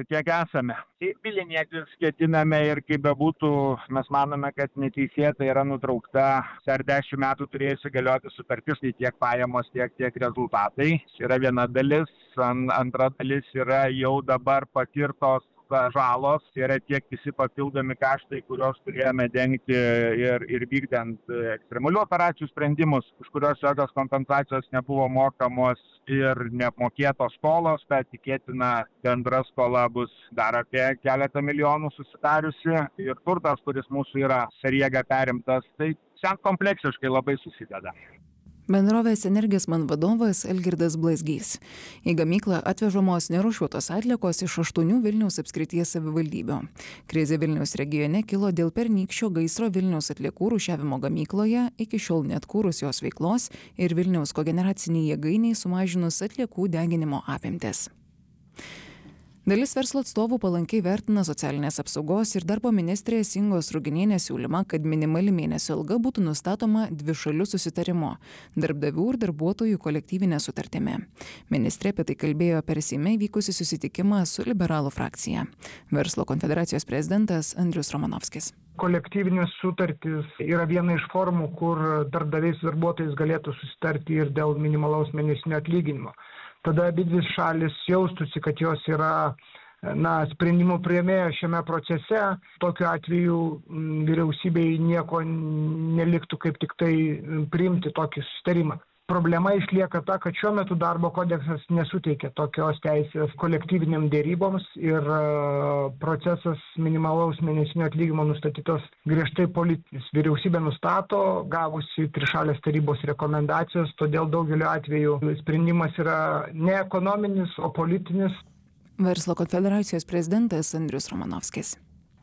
kiek esame. Šiaip bylinėtis ketiname ir kaip bebūtų, mes manome, kad neteisėtai yra nutraukta per 10 metų turėjusi galioti sutartis, tai tiek pajamos, tiek rezultatai. Yra viena dalis, antra dalis yra jau dabar patirtos žalos, yra tiek visi papildomi kaštai, kuriuos turėjome dengti ir vykdant ekstremalių operacijų sprendimus, už kurios jokios kompensacijos nebuvo mokamos ir neapmokėtos skolos, bet tikėtina bendra skola bus dar apie keletą milijonų susidariusi ir turtas, kuris mūsų yra per jėgą perimtas, tai sen kompleksiškai labai susideda. Bendrovės Energisman vadovas Algirdas Blazgys. Į gamyklą atvežamos nerūšiuotos atliekos iš 8 Vilniaus apskrities savivaldybių. Krizė Vilniaus regione kilo dėl pernykščio gaisro Vilniaus atliekų rūšiavimo gamykloje, iki šiol neatkūrus jos veiklos ir Vilniaus kogeneraciniai jėgainiai sumažinus atliekų deginimo apimtis. Dalis verslo atstovų palankiai vertina socialinės apsaugos ir darbo ministrės Ingos Ruginienės siūlymą, kad minimali mėnesio alga būtų nustatoma dvišaliu susitarimu – darbdavių ir darbuotojų kolektyvinė sutartimi. Ministrė apie tai kalbėjo per Seime vykusį susitikimą su liberalų frakcija. Verslo konfederacijos prezidentas Andrius Romanovskis. Kolektyvinės sutartys yra viena iš formų, kur darbdaviai su darbuotojais galėtų susitarti ir dėl minimalaus mėnesinio atlyginimo. Tada abidvi šalis jaustųsi, kad jos yra sprendimų priėmėjo šiame procese. Tokiu atveju vyriausybei nieko neliktų kaip tik tai priimti tokį susitarimą. Problema išlieka ta, kad šiuo metu darbo kodeksas nesuteikia tokios teisės kolektyviniam dėryboms ir procesas minimalaus mėnesinio atlyginimo nustatytos griežtai politinis. Vyriausybė nustato, gavusi trišalės tarybos rekomendacijos, todėl daugeliu atveju sprendimas yra ne ekonominis, o politinis. Verslo konfederacijos prezidentas Andrius Romanovskis.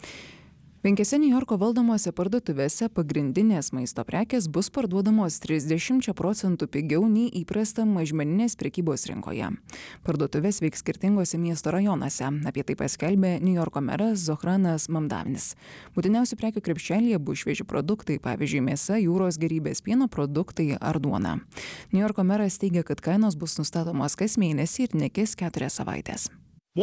5 Niujorko valdomose parduotuvėse pagrindinės maisto prekės bus parduodamos 30% pigiau nei įprasta mažmeninės prekybos rinkoje. Parduotuvės veiks skirtingose miesto rajonuose. Apie tai paskelbė Niujorko meras Zohranas Mamdavnis. Būtiniausių prekių krepšelyje bus švieži produktai, pavyzdžiui, mėsa, jūros gėrybės, pieno produktai ar duona. Niujorko meras teigia, kad kainos bus nustatomos kas mėnesį ir ne kas 4 savaitės.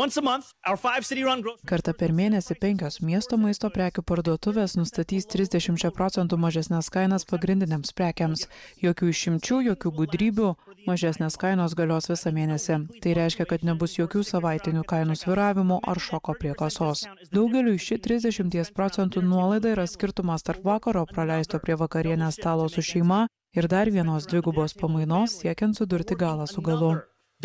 Kartą per mėnesį 5 miesto maisto prekių parduotuvės nustatys 30% mažesnės kainas pagrindiniams prekiams. Jokių išimčių, jokių gudrybių, mažesnės kainos galios visą mėnesį. Tai reiškia, kad nebus jokių savaitinių kainų svyravimų ar šoko prie kasos. Daugeliu ši 30% nuolaida yra skirtumas tarp vakaro praleisto prie vakarienės stalo su šeima ir dar vienos dvigubos pamainos siekiant sudurti galą su galu.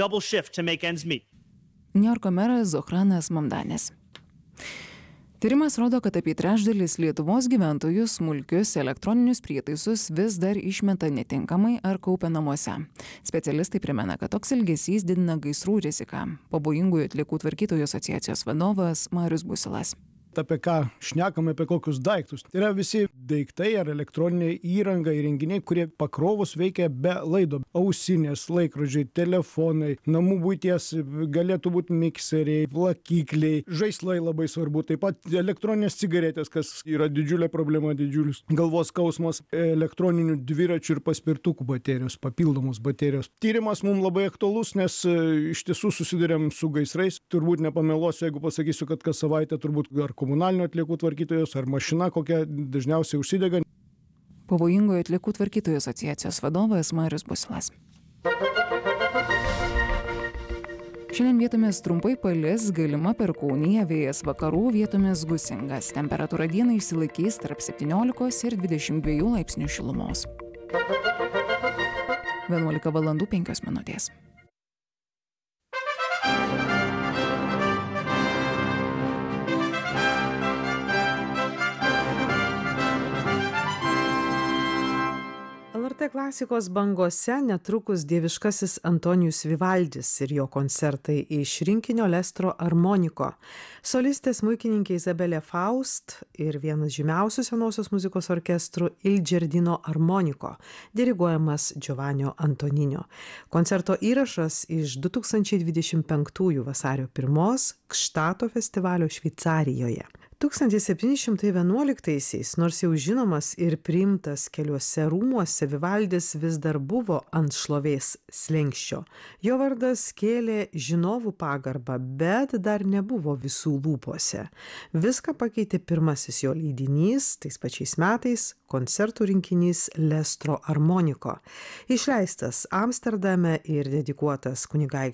Niujorko meras Zohranas Mamdanis. Tyrimas rodo, kad apie trečdalis Lietuvos gyventojų smulkius elektroninius prietaisus vis dar išmeta netinkamai ar kaupia namuose. Specialistai primena, kad toks elgesys didina gaisrų riziką. Pavojingųjų atliekų tvarkytojų asociacijos vadovas Marius Busilas. Apie ką šnekame, apie kokius daiktus. Tai yra visi daiktai ar elektroniniai įranga įrenginiai, kurie pakrovus veikia be laido. Ausinės, laikrodžiai, telefonai, namų buities, galėtų būti mikseriai, plakikliai, žaislai labai svarbu. Taip pat elektroninės cigaretės, kas yra didžiulė problema, didžiulis galvos skausmas, elektroninių dviračių ir paspirtukų baterijos, papildomos baterijos. Tyrimas mums labai aktualus, nes iš tiesų susidurėm su gaisrais. Turbūt nepameluosiu, jeigu pasakysiu, kad kas savaitę turbūt ar komunalinių atliekų tvarkytojos ar mašina kokia dažniausiai užsidega. Pavojingųjų atliekų tvarkytojų asociacijos vadovas Marius Busilas. Šiandien vietomis trumpai palis, galima perkūnija, vėjas vakarų, vietomis gūsingas. Temperatūra dieną išsilaikys tarp 17 ir 22 laipsnių šilumos. 11:05. LRT klasikos bangose netrukus dieviškasis Antonijus Vivaldis ir jo koncertai iš rinkinio Lestro Armoniko. Solistė smuikininkė Izabelė Faust ir vienas žymiausių senosios muzikos orkestrų Il Giardino Armoniko, diriguojamas Giovanni Antonino. Koncerto įrašas iš 2025 vasario 1 Kštato festivalio Šveicarijoje. 1711-aisiais, nors jau žinomas ir priimtas keliuose rūmuose, Vivaldis vis dar buvo ant šlovės slenksčio. Jo vardas kėlė žinovų pagarbą, bet dar nebuvo visų lūpose. Viską pakeitė pirmasis jo leidinys, tais pačiais metais koncertų rinkinys Lestro armoniko. Išleistas Amsterdame ir dedikuotas kunigaikščiui